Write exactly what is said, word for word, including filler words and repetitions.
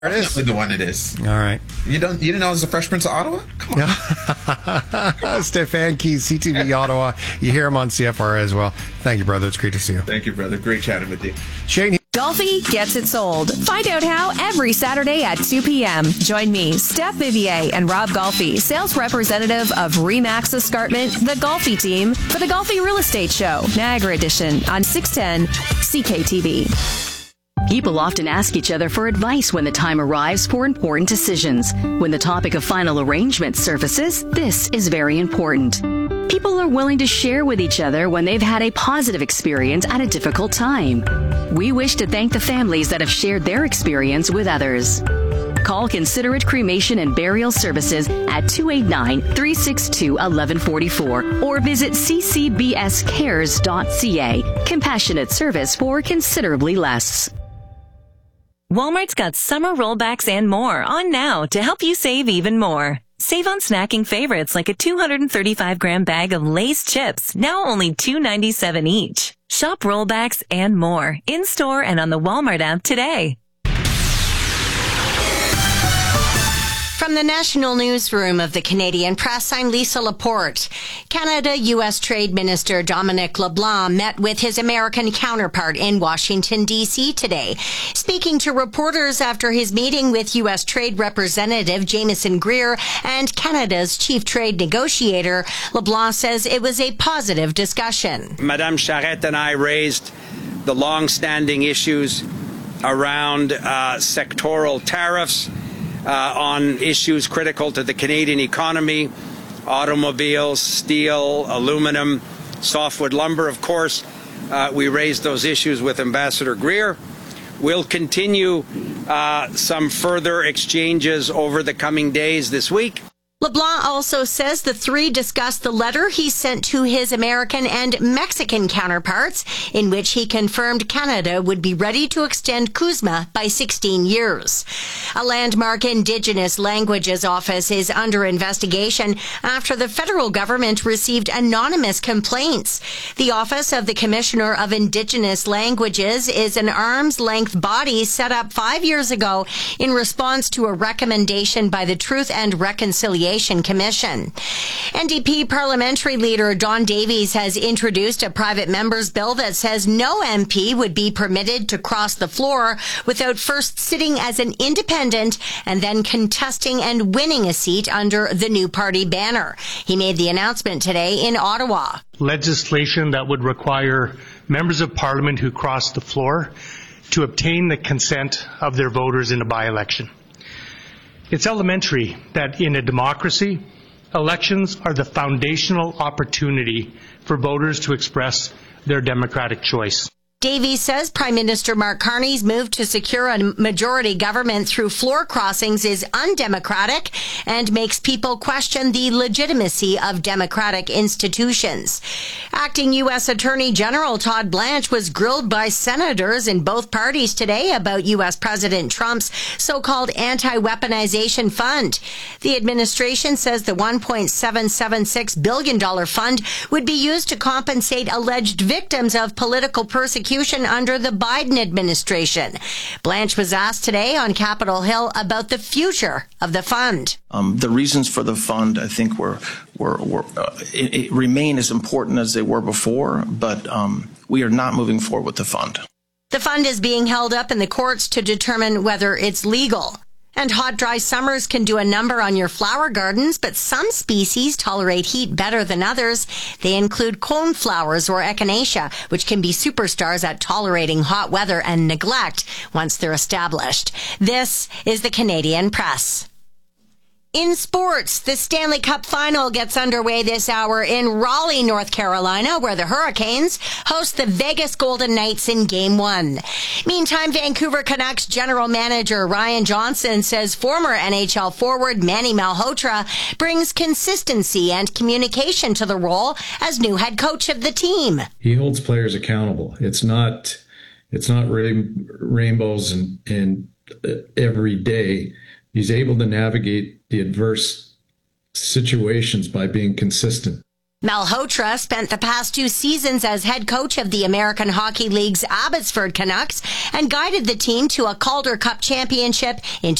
It is the one it is. All right. You don't. You didn't know it was the Fresh Prince of Ottawa? Come on. Stefan Keys, C T V Ottawa. You hear him on C F R as well. Thank you, brother. It's great to see you. Thank you, brother. Great chatting with you. Shane. Golfy gets it sold. Find out how every Saturday at two p.m. Join me, Steph Vivier, and Rob Golfy, sales representative of Remax Escarpment, the Golfy team, for the Golfy Real Estate Show, Niagara Edition, on six ten C K T V. People often ask each other for advice when the time arrives for important decisions. When the topic of final arrangement surfaces, this is very important. People are willing to share with each other when they've had a positive experience at a difficult time. We wish to thank the families that have shared their experience with others. Call Considerate Cremation and Burial Services at two eight nine, three six two, one one four four or visit c c b s cares dot c a. Compassionate service for considerably less. Walmart's got summer rollbacks and more on now to help you save even more. Save on snacking favorites like a two hundred thirty-five gram bag of Lay's chips, now only two ninety-seven each. Shop rollbacks and more in-store and on the Walmart app today. From the National Newsroom of the Canadian Press, I'm Lisa Laporte. Canada-U S Trade Minister Dominic LeBlanc met with his American counterpart in Washington, D C today. Speaking to reporters after his meeting with U S Trade Representative Jameson Greer and Canada's chief trade negotiator, LeBlanc says it was a positive discussion. Madame Charette and I raised the long-standing issues around uh, sectoral tariffs, Uh, on issues critical to the Canadian economy, automobiles, steel, aluminum, softwood lumber, of course. Uh, we raised those issues with Ambassador Greer. We'll continue uh, some further exchanges over the coming days this week. LeBlanc also says the three discussed the letter he sent to his American and Mexican counterparts, in which he confirmed Canada would be ready to extend CUSMA by sixteen years. A landmark Indigenous Languages office is under investigation after the federal government received anonymous complaints. The Office of the Commissioner of Indigenous Languages is an arm's-length body set up five years ago in response to a recommendation by the Truth and Reconciliation Commission. N D P parliamentary leader Don Davies has introduced a private member's bill that says no M P would be permitted to cross the floor without first sitting as an independent and then contesting and winning a seat under the new party banner. He made the announcement today in Ottawa. Legislation that would require members of parliament who cross the floor to obtain the consent of their voters in a by-election. It's elementary that in a democracy, elections are the foundational opportunity for voters to express their democratic choice. Davies says Prime Minister Mark Carney's move to secure a majority government through floor crossings is undemocratic and makes people question the legitimacy of democratic institutions. Acting U S Attorney General Todd Blanche was grilled by senators in both parties today about U S President Trump's so-called anti-weaponization fund. The administration says the one point seven seven six billion dollars fund would be used to compensate alleged victims of political persecution under the Biden administration. Blanche was asked today on Capitol Hill about the future of the fund. Um, the reasons for the fund, I think, were, were, were uh, it, it remain as important as they were before, but um, we are not moving forward with the fund. The fund is being held up in the courts to determine whether it's legal. And hot, dry summers can do a number on your flower gardens, but some species tolerate heat better than others. They include coneflowers or echinacea, which can be superstars at tolerating hot weather and neglect once they're established. This is the Canadian Press. In sports, the Stanley Cup Final gets underway this hour in Raleigh, North Carolina, where the Hurricanes host the Vegas Golden Knights in Game one. Meantime, Vancouver Canucks general manager Ryan Johnson says former N H L forward Manny Malhotra brings consistency and communication to the role as new head coach of the team. He holds players accountable. It's not, it's not really rainbows and, and every day. He's able to navigate the adverse situations by being consistent. Malhotra spent the past two seasons as head coach of the American Hockey League's Abbotsford Canucks and guided the team to a Calder Cup championship in